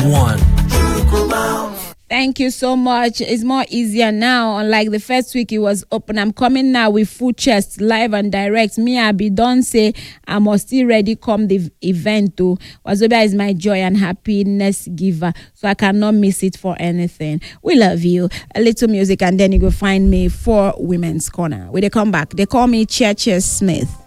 One. Thank you so much. It's more easier now. Unlike the first week, it was open. I'm coming now with full chest, live and direct. Me, I be done say I must still ready come the event too. Wazobia is my joy and happiness giver, so I cannot miss it for anything. We love you. A little music and then you go find me for Women's Corner. When they come back, they call me Churches Smith.